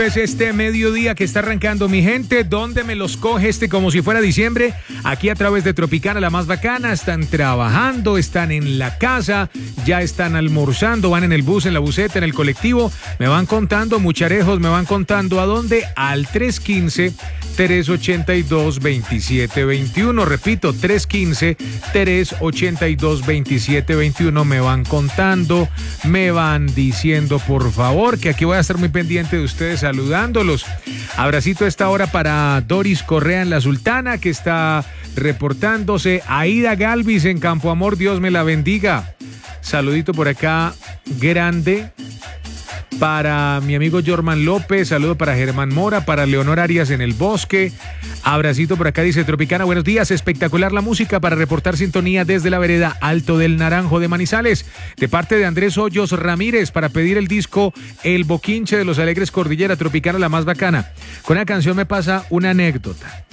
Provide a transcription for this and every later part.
Es este mediodía que está arrancando, mi gente. ¿Dónde me los coge como si fuera diciembre? Aquí a través de Tropicana, la más bacana. Están trabajando, están en la casa, ya están almorzando, van en el bus, en la buseta, en el colectivo. Me van contando, mucharejos, me van contando a dónde. Al 315-382-2721. Repito, 315-382-2721. Me van contando, me van diciendo, por favor, que aquí voy a estar muy pendiente de ustedes, saludándolos. Abracito a esta hora para Doris Correa en La Sultana, que está reportándose. Aida Galvis en Campo Amor, Dios me la bendiga. Saludito por acá grande para mi amigo Jorman López, saludo para Germán Mora, para Leonor Arias en el Bosque. Abracito por acá, dice Tropicana, buenos días, espectacular la música para reportar sintonía desde la vereda Alto del Naranjo de Manizales, de parte de Andrés Hoyos Ramírez, para pedir el disco El Boquinche de los Alegres Cordillera, Tropicana la más bacana. Con la canción me pasa una anécdota.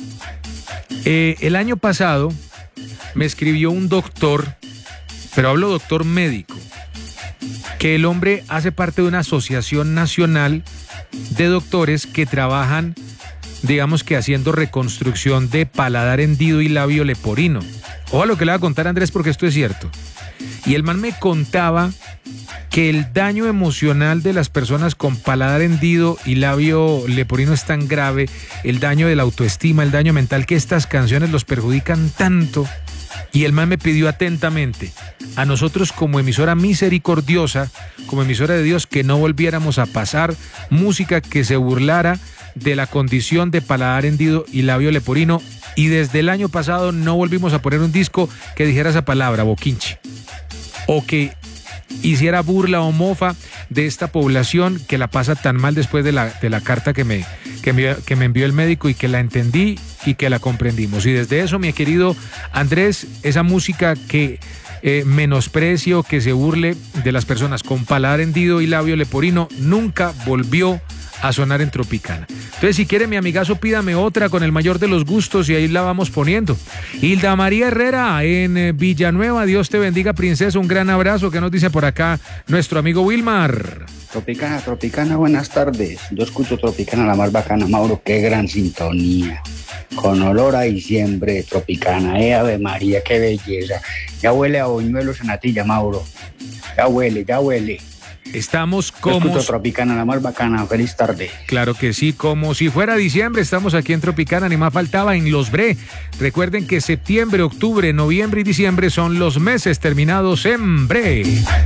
El año pasado me escribió un doctor, pero hablo doctor médico, que el hombre hace parte de una asociación nacional de doctores que trabajan, digamos que haciendo reconstrucción de paladar hendido y labio leporino. Ojo a lo que le voy a contar, Andrés, porque esto es cierto. Y el man me contaba que el daño emocional de las personas con paladar hendido y labio leporino es tan grave, el daño de la autoestima, el daño mental, que estas canciones los perjudican tanto. Y el man me pidió atentamente a nosotros como emisora misericordiosa, como emisora de Dios, que no volviéramos a pasar música que se burlara de la condición de paladar hendido y labio leporino. Y desde el año pasado no volvimos a poner un disco que dijera esa palabra, boquinche, o que hiciera burla o mofa de esta población que la pasa tan mal después de la carta que me envió el médico, y que la entendí y que la comprendimos. Y desde eso, mi querido Andrés, esa música que menosprecio, que se burle de las personas con paladar hendido y labio leporino, nunca volvió a sonar en Tropicana. Entonces, si quiere, mi amigazo, pídame otra con el mayor de los gustos y ahí la vamos poniendo. Hilda María Herrera en Villanueva, Dios te bendiga, princesa, un gran abrazo. ¿Qué nos dice por acá nuestro amigo Wilmar? Tropicana, buenas tardes. Yo escucho Tropicana, la más bacana. Mauro, qué gran sintonía. Con olor a diciembre, Tropicana. Ave María, qué belleza. Ya huele a boñuelos en natilla, Mauro. Ya huele. Estamos como... Escucho Tropicana, la más bacana. Feliz tarde. Claro que sí, como si fuera diciembre, estamos aquí en Tropicana, ni más faltaba, en Los Bre. Recuerden que septiembre, octubre, noviembre y diciembre son los meses terminados en Bre.